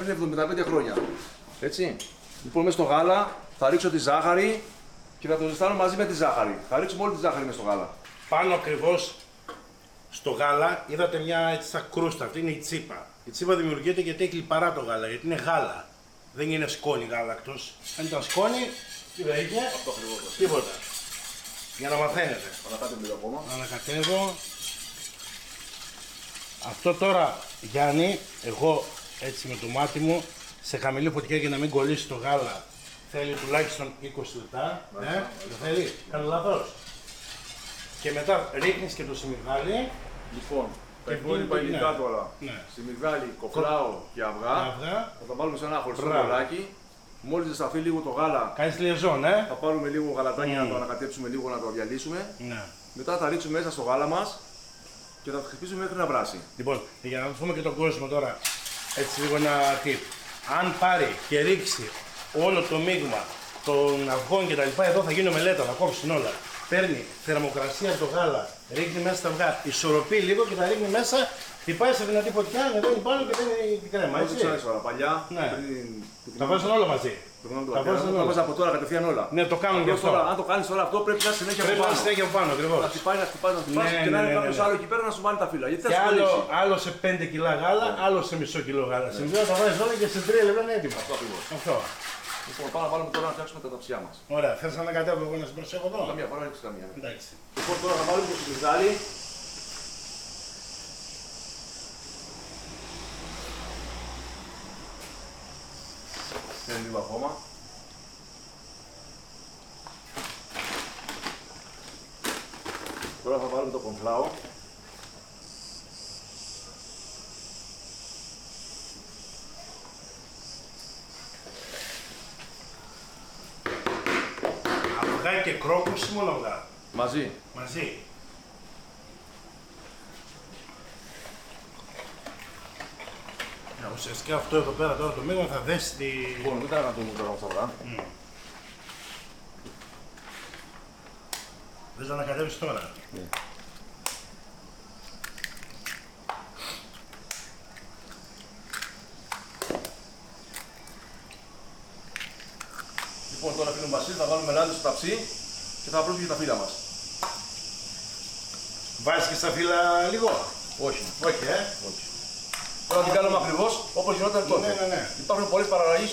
πριν 75 χρόνια. Έτσι. Λοιπόν, μέσα στο γάλα θα ρίξω τη ζάχαρη και θα το ζεστάνω μαζί με τη ζάχαρη. Θα ρίξουμε όλη τη ζάχαρη μέσα στο γάλα. Πάνω ακριβώς στο γάλα είδατε μια έτσι σαν κρούστα, αυτή είναι η τσίπα. Η τσίπα δημιουργείται γιατί έχει λιπαρά το γάλα, γιατί είναι γάλα. Δεν είναι σκόνη γάλακτος. Αν ήταν σκόνη, τι θα είχε, Αυτό ακριβώς. τίποτα. Για να μαθαίνετε. Ανακάτω λίγο ακόμα. Ανακατεύω. Αυτό τώρα, Γιάννη, εγώ έτσι με το μάτι μου, σε χαμηλή φωτιά για να μην κολλήσει το γάλα, θέλει τουλάχιστον 20 λεπτά. Δεν θέλει, κάνω λάθος. Και μετά ρίχνεις και το σιμιγδάλι. Λοιπόν, τα Και υπόλοιπα βγαίνει το- υλικά ναι. τώρα. Ναι. Σιμιγδάλι, κοφλάο και αυγά. Θα τα βάλουμε σε ένα χωριστό Μπράβο. μπολάκι. Μόλις ζεσταθεί λίγο το γάλα, Κάνεις λιεζόν, θα πάρουμε λίγο γαλατάκι να το ανακατέψουμε λίγο, να το διαλύσουμε. Ναι. Μετά θα ρίξουμε μέσα στο γάλα μας και θα χτυπήσουμε μέχρι να βράσει. Λοιπόν, για να πούμε και τον κόσμο τώρα, έτσι λίγο ένα tip. Αν πάρει και ρίξει όλο το μείγμα των αυγών και τα λοιπά, εδώ θα γίνει μελέτα, θα κόψουν όλα. Παίρνει θερμοκρασία από το γάλα, ρίχνει μέσα στα αυγά, ισορροπεί λίγο και τα ρίχνει μέσα, χτυπάει σε δυνατή φωτιά, ανεβαίνει πάνω και παίρνει την κρέμα, Έτσι έτσι. ξανά φορά. Παλιά, Ναι. πριν Τα βάζουν όλα μαζί. Τα βάζουν τα όλα. βάζα από τώρα κατευθείαν όλα. Ναι, το κάνουν και Απλώς αυτό. τώρα, αν το κάνεις τώρα αυτό, πρέπει να είναι συνέχεια Πρέπει από να πάνω. συνέχεια από πάνω, ακριβώς. Να χτυπάει, να χτυπάει, να χτυπάει Ναι, και να ναι, είναι ναι, κάποιος ναι. άλλο εκεί πέρα να σου βάλει τα φύλλα. Γιατί θα Και σου κολλήσει. άλλο σε 5 κιλά γάλα, άλλο σε μισό κιλό γάλα. Συνήθως τα βάζεις όλα και σε 3 λεπτά είναι έτοιμο. Αυτό ακριβώς. Αυτό. Λοιπόν, πάμε να βάλουμε τώρα να φτιάξουμε τα ταψιά μας. Ωραία, θες να ανακατεύω εγώ να σε προσέχω εδώ. Καμία, παρά ρίξεις καμία. Εντάξει. Λοιπόν, τώρα θα βάλουμε το σιμιγδάλι. Είναι λίγο ακόμα. Τώρα θα βάλουμε το κονφλάο. Αυγά και κρόκους ή μόνο αυγά. Μαζί. Μαζί. Ουσιαστικά αυτό εδώ πέρα τώρα το μείγμα θα δέσει τη... Λοιπόν, μην τα ανατούμε τώρα αυτά αυγά. Θες να ανακατεύεις τώρα. Ναι. Λοιπόν, τώρα φίλο Βασίλη θα βάλουμε λάδι στο ταψί και θα απλώσουμε και τα φύλλα μας. Βάζεις και στα φύλλα λίγο. Όχι. Όχι, Όχι. Τώρα την κάνουμε ακριβώς όπως γινόταν τότε. Ναι, ναι, ναι. Υπάρχουν πολλές παραλλαγές.